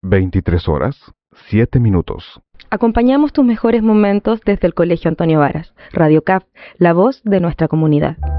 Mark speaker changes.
Speaker 1: 23 horas, 7 minutos.
Speaker 2: Acompañamos tus mejores momentos desde el Colegio Antonio Varas. Radio CAF, la voz de nuestra comunidad.